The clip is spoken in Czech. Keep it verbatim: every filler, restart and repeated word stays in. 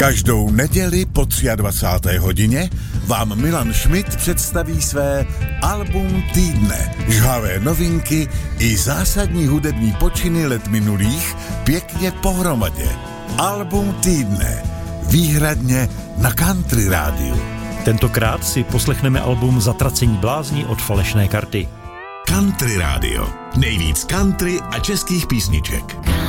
Každou neděli po dvacáté třetí hodině vám Milan Schmidt představí své album týdne. Žhavé novinky i zásadní hudební počiny let minulých pěkně pohromadě. Album týdne. Výhradně na Country rádiu. Tentokrát si poslechneme album Zatracení blázni od Falešné karty. Country rádio. Nejvíc country a českých písniček.